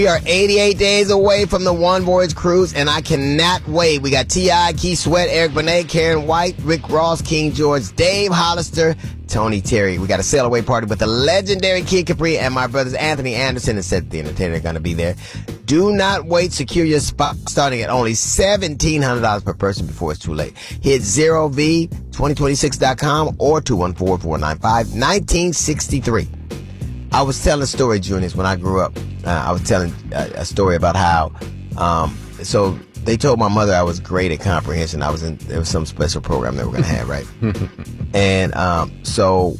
We are 88 days away from the One Voyage Cruise, and I cannot wait. We got T.I., Keith Sweat, Eric Benet, Karen White, Rick Ross, King George, Dave Hollister, Tony Terry. We got a sail away party with the legendary Kid Capri, and my brothers Anthony Anderson and Seth the Entertainer are going to be there. Do not wait. Secure your spot starting at only $1,700 per person before it's too late. Hit ZeroV2026.com or 214-495-1963. I was telling a story, Junius, when I grew up. I was telling a story about how, so they told my mother I was great at comprehension. There was some special program they were going to have, right? And so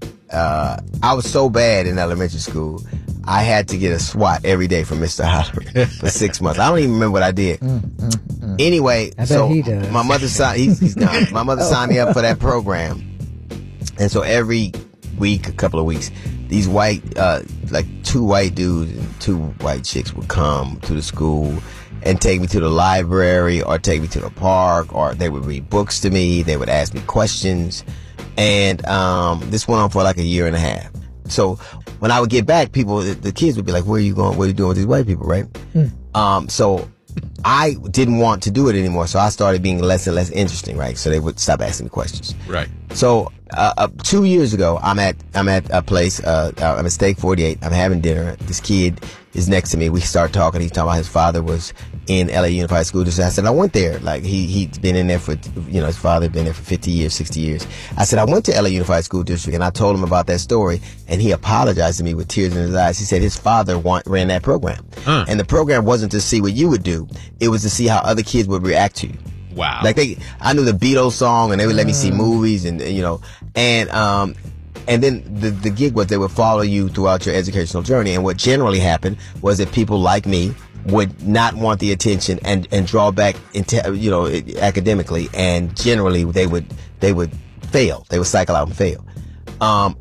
I was so bad in elementary school, I had to get a SWAT every day from Mr. Holler for 6 months. I don't even remember what I did. Anyway, so my mother signed, he's gone. My mother signed me up for that program. And so every week, a couple of weeks, these white, like 2 white dudes and 2 white chicks would come to the school and take me to the library or take me to the park, or they would read books to me. They would ask me questions. And this went on for like a year and a half. So when I would get back, the kids would be like, where are you going? What are you doing with these white people, right? So I didn't want to do it anymore. So I started being less and less interesting, right? So they would stop asking me questions. Right. So 2 years ago, I'm at a place. I'm at Steak 48. I'm having dinner. This kid is next to me. We start talking. He's talking about his father was in LA Unified School District. I said, I went there. Like he'd been in there for, his father had been there for 50 years, 60 years. I said, I went to LA Unified School District, and I told him about that story, and he apologized to me with tears in his eyes. He said his father ran that program. And the program wasn't to see what you would do. It was to see how other kids would react to you. Wow. Like I knew the Beatles song, and they would let me see movies, and then the gig was they would follow you throughout your educational journey. And what generally happened was that people like me would not want the attention and draw back into, academically, and generally they would fail. They would cycle out and fail. My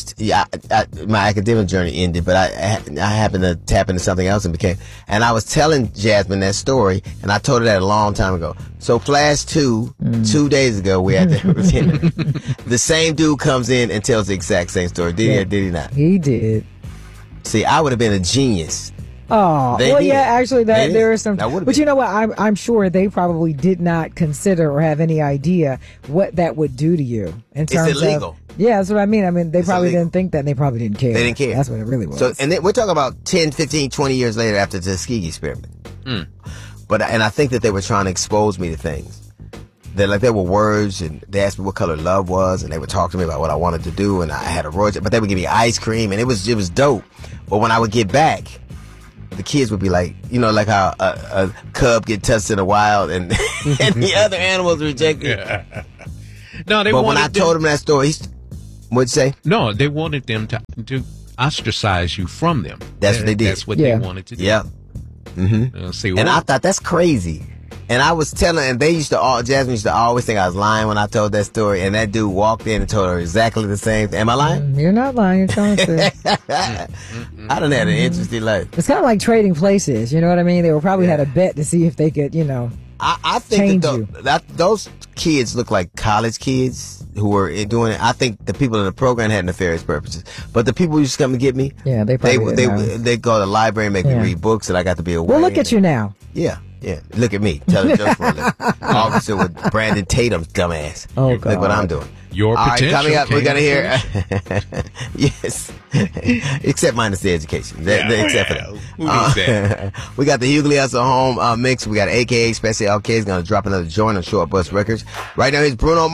academic journey ended, but I happened to tap into something else and I was telling Jasmine that story, and I told her that a long time ago. So class 2 days ago, we had to dinner. The same dude comes in and tells the exact same story. Did he or did he not? He did. See, I would have been a genius. Oh, well, yeah, actually, there is some. But you know what? I'm sure they probably did not consider or have any idea what that would do to you in terms It's illegal. of. Yeah, that's what I mean. They probably didn't think that. And they probably didn't care. They didn't care. That's what it really was. So, and then we're talking about 10, 15, 20 years later after the Tuskegee experiment. And I think that they were trying to expose me to things. There were words, and they asked me what color love was, and they would talk to me about what I wanted to do, and I had a royalty, but they would give me ice cream, and it was dope. But when I would get back, the kids would be like, like how a cub get touched in the wild and and the other animals reject it. No, but when I told him that story, what'd you say? No, they wanted them to ostracize you from them. That's what they did. That's what they wanted to do. Yeah. And I thought that's crazy. And I was telling, and Jasmine used to always think I was lying when I told that story. And that dude walked in and told her exactly the same thing. Am I lying? You're not lying. You're telling the truth. I done had an interesting life. It's kind of like trading places. You know what I mean? They were probably had a bet to see if they could, I think that those kids look like college kids who were doing it. I think the people in the program had nefarious purposes, but the people who used to come and get me, they probably they go to the library and make me read books, and I got to be aware. Well, look at you now. Yeah. Look at me telling jokes for a living. Officer with Brandon Tatum's dumbass. Oh, God. Look what I'm doing. Your potential. All right, coming up, we're going to hear. Yes. Except minus the education. Except for that. Who needs that? We got the Hughley Hustle Home mix. We got AKA Special LK is going to drop another joint on Short Bus Records. Right now, here's Bruno